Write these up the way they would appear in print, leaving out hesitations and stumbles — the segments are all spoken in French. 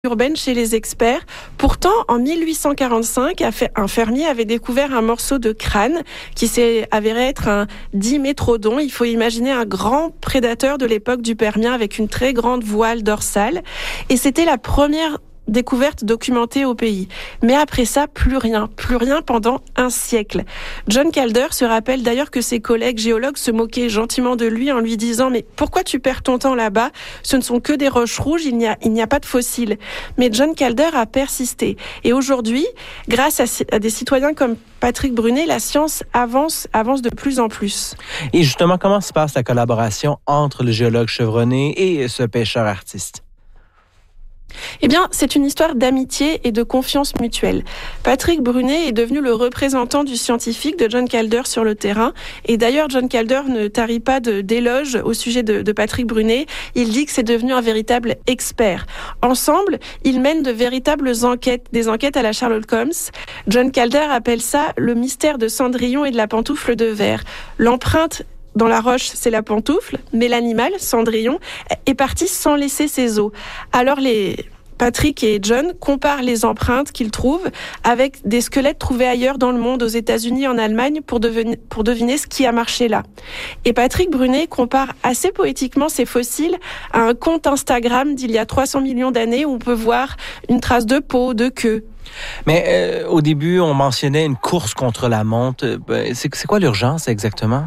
urbaine chez les experts. Pourtant, en 1845, un fermier avait découvert un morceau de crâne qui s'est avéré être un dimétrodon. Il faut imaginer un grand prédateur de l'époque du Permien avec une très grande voile dorsale. Et c'était la première découverte documentée au pays. Mais après ça, plus rien pendant un siècle. John Calder se rappelle d'ailleurs que ses collègues géologues se moquaient gentiment de lui en lui disant « Mais pourquoi tu perds ton temps là-bas ? Ce ne sont que des roches rouges, il n'y a pas de fossiles. » Mais John Calder a persisté. Et aujourd'hui, grâce à des citoyens comme Patrick Brunet, la science avance de plus en plus. Et justement, comment se passe la collaboration entre le géologue chevronné et ce pêcheur artiste? Eh bien, c'est une histoire d'amitié et de confiance mutuelle. Patrick Brunet est devenu le représentant du scientifique de John Calder sur le terrain. Et d'ailleurs, John Calder ne tarit pas d'éloges au sujet de Patrick Brunet. Il dit que c'est devenu un véritable expert. Ensemble, ils mènent de véritables enquêtes, des enquêtes à la Sherlock Holmes. John Calder appelle ça le mystère de Cendrillon et de la pantoufle de verre. L'empreinte dans la roche, c'est la pantoufle, mais l'animal, Cendrillon, est parti sans laisser ses os. Alors Patrick et John comparent les empreintes qu'ils trouvent avec des squelettes trouvés ailleurs dans le monde, aux États-Unis, en Allemagne, pour deviner ce qui a marché là. Et Patrick Brunet compare assez poétiquement ces fossiles à un compte Instagram d'il y a 300 millions d'années où on peut voir une trace de peau, de queue. Mais au début, on mentionnait une course contre la montre. C'est quoi l'urgence exactement?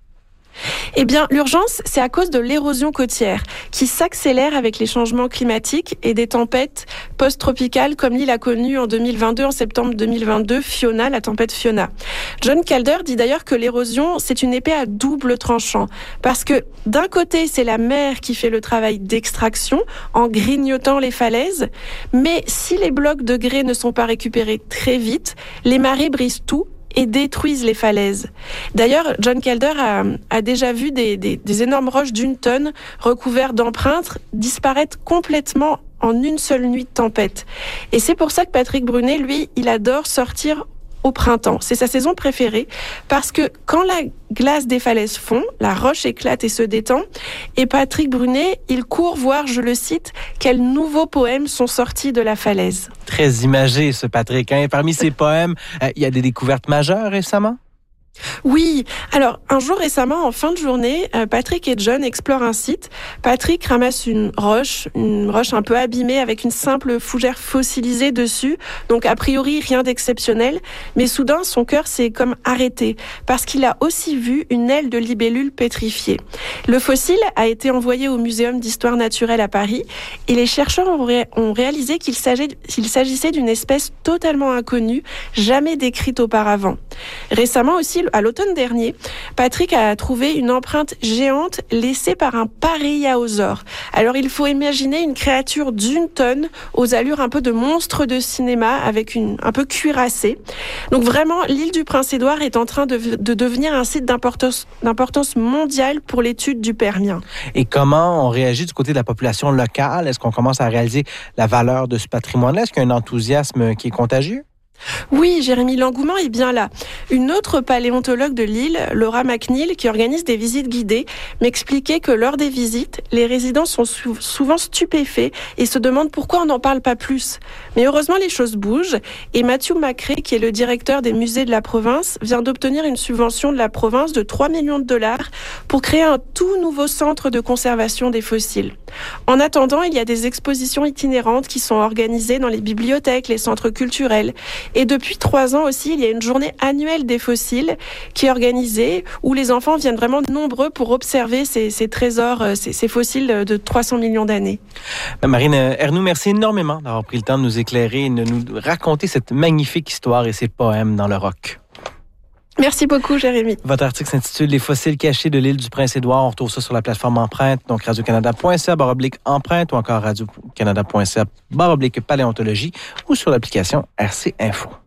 Eh bien, l'urgence, c'est à cause de l'érosion côtière qui s'accélère avec les changements climatiques et des tempêtes post-tropicales comme l'île a connu en 2022, en septembre 2022, Fiona, la tempête Fiona. John Calder dit d'ailleurs que l'érosion, c'est une épée à double tranchant parce que d'un côté, c'est la mer qui fait le travail d'extraction en grignotant les falaises, mais si les blocs de grès ne sont pas récupérés très vite, les marées brisent tout et détruisent les falaises. D'ailleurs, John Calder a déjà vu des énormes roches d'une tonne recouvertes d'empreintes disparaître complètement en une seule nuit de tempête. Et c'est pour ça que Patrick Brunet, lui, il adore sortir au printemps. C'est sa saison préférée parce que quand la glace des falaises fond, la roche éclate et se détend. Et Patrick Brunet, il court voir, je le cite, quels nouveaux poèmes sont sortis de la falaise. Très imagé, ce Patrick. Parmi ses poèmes, il y a des découvertes majeures récemment? Oui, alors un jour récemment, en fin de journée, Patrick et John explorent un site. Patrick ramasse une roche un peu abîmée avec une simple fougère fossilisée dessus. Donc a priori rien d'exceptionnel, mais soudain son cœur s'est comme arrêté parce qu'il a aussi vu une aile de libellule pétrifiée. Le fossile a été envoyé au Muséum d'histoire naturelle à Paris et les chercheurs ont réalisé qu'il s'agissait d'une espèce totalement inconnue, jamais décrite auparavant. Récemment aussi, à l'automne dernier, Patrick a trouvé une empreinte géante laissée par un paréasaure. Alors il faut imaginer une créature d'une tonne aux allures un peu de monstre de cinéma avec un peu cuirassée. Donc vraiment, l'île du Prince-Édouard est en train de devenir un site d'importance mondiale pour l'étude du Permien. Et comment on réagit du côté de la population locale? Est-ce qu'on commence à réaliser la valeur de ce patrimoine-là? Est-ce qu'il y a un enthousiasme qui est contagieux? Oui, Jérémy, l'engouement est bien là. Une autre paléontologue de Lille, Laura McNeil, qui organise des visites guidées, m'expliquait que lors des visites, les résidents sont souvent stupéfaits et se demandent pourquoi on n'en parle pas plus. Mais heureusement, les choses bougent et Matthew Macré, qui est le directeur des musées de la province, vient d'obtenir une subvention de la province de 3 millions de dollars pour créer un tout nouveau centre de conservation des fossiles. En attendant, il y a des expositions itinérantes qui sont organisées dans les bibliothèques, les centres culturels. Et depuis 3 ans aussi, il y a une journée annuelle des fossiles qui est organisée où les enfants viennent vraiment nombreux pour observer ces trésors, ces fossiles de 300 millions d'années. Marine Ernoult, merci énormément d'avoir pris le temps de nous éclairer et de nous raconter cette magnifique histoire et ces poèmes dans le roc. Merci beaucoup, Jérémy. Votre article s'intitule « Les fossiles cachés de l'île du Prince-Édouard ». On retrouve ça sur la plateforme Empreinte, donc radiocanada.ca/empreinte ou encore radiocanada.ca/paléontologie ou sur l'application RC Info.